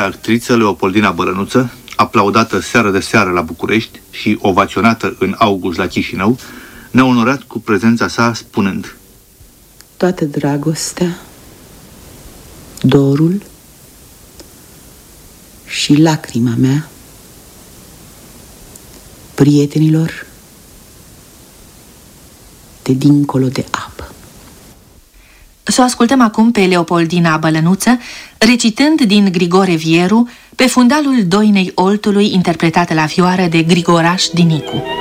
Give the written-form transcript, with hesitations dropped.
marea actriță Leopoldina Bălănuță, aplaudată seară de seară la București și ovaționată în august la Chișinău, ne-a onorat cu prezența sa spunând: toată dragostea, dorul și lacrima mea prietenilor de dincolo de apă. Să o ascultăm acum pe Leopoldina Bălănuță recitând din Grigore Vieru Pe fundalul Doinei Oltului, interpretată la vioară de Grigoraș Dinicu.